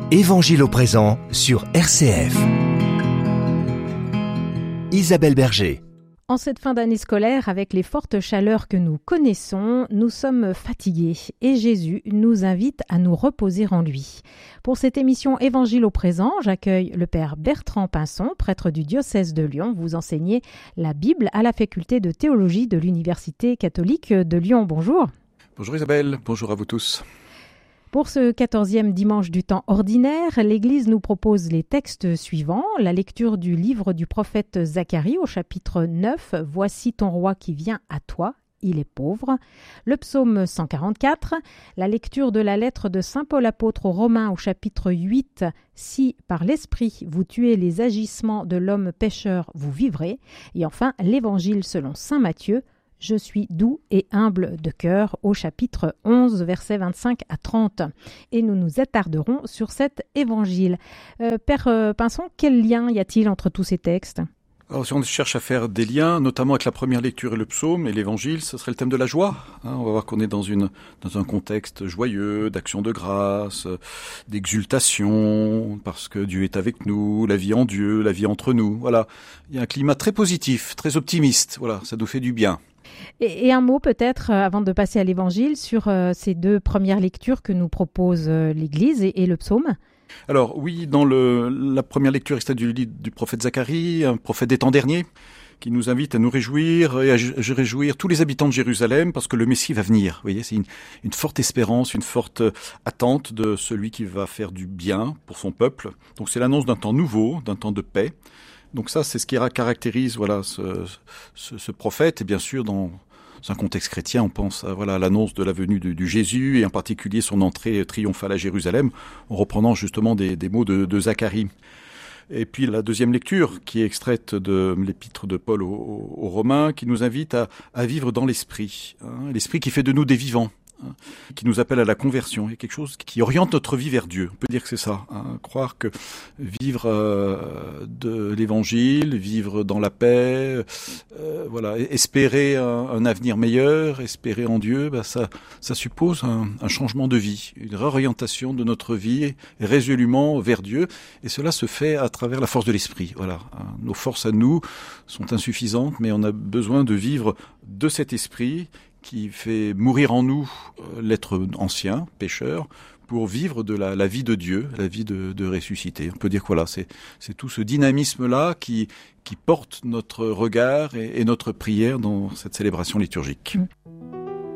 Évangile au présent sur RCF. Isabelle Berger. En cette fin d'année scolaire, avec les fortes chaleurs que nous connaissons, nous sommes fatigués et Jésus nous invite à nous reposer en lui. Pour cette émission Évangile au présent, j'accueille le père Bertrand Pinson, prêtre du diocèse de Lyon. Vous enseignez la Bible à la faculté de théologie de l'Université catholique de Lyon. Bonjour. Bonjour Isabelle, bonjour à vous tous. Pour ce 14e dimanche du temps ordinaire, l'Église nous propose les textes suivants. La lecture du livre du prophète Zacharie au chapitre 9, « Voici ton roi qui vient à toi, il est pauvre ». Le psaume 144, la lecture de la lettre de saint Paul apôtre aux Romains au chapitre 8, « Si par l'Esprit vous tuez les agissements de l'homme pécheur, vous vivrez ». Et enfin, l'Évangile selon saint Matthieu, « Je suis doux et humble de cœur » au chapitre 11, versets 25 à 30. Et nous nous attarderons sur cet évangile. Père Pinson, quel lien y a-t-il entre tous ces textes ? Alors, si on cherche à faire des liens, notamment avec la première lecture et le psaume et l'évangile, ce serait le thème de la joie. On va voir qu'on est dans un contexte joyeux, d'action de grâce, d'exultation, parce que Dieu est avec nous, la vie en Dieu, la vie entre nous. Voilà, il y a un climat très positif, très optimiste. Voilà, ça nous fait du bien. Et un mot peut-être, avant de passer à l'évangile, sur ces deux premières lectures que nous propose l'Église et le psaume. Alors oui, dans la première lecture extrait du livre du prophète Zacharie, un prophète des temps derniers, qui nous invite à nous réjouir et à réjouir tous les habitants de Jérusalem parce que le Messie va venir. Vous voyez, c'est une forte espérance, une forte attente de celui qui va faire du bien pour son peuple. Donc c'est l'annonce d'un temps nouveau, d'un temps de paix. Donc ça, c'est ce qui caractérise ce prophète. Et bien sûr, dans un contexte chrétien, on pense à l'annonce de la venue du Jésus et en particulier son entrée triomphale à Jérusalem, en reprenant justement des mots de Zacharie. Et puis la deuxième lecture, qui est extraite de l'épître de Paul aux Romains, qui nous invite à vivre dans l'esprit, l'esprit qui fait de nous des vivants, qui nous appelle à la conversion. Il y a quelque chose qui oriente notre vie vers Dieu. On peut dire que c'est ça. Croire que vivre de l'évangile, vivre dans la paix, espérer un avenir meilleur, espérer en Dieu, ça suppose un changement de vie, une réorientation de notre vie résolument vers Dieu. Et cela se fait à travers la force de l'esprit. Voilà. Nos forces à nous sont insuffisantes, mais on a besoin de vivre de cet esprit qui fait mourir en nous l'être ancien, pécheur, pour vivre de la vie de Dieu, la vie de ressuscité. On peut dire que c'est tout ce dynamisme-là qui porte notre regard et notre prière dans cette célébration liturgique.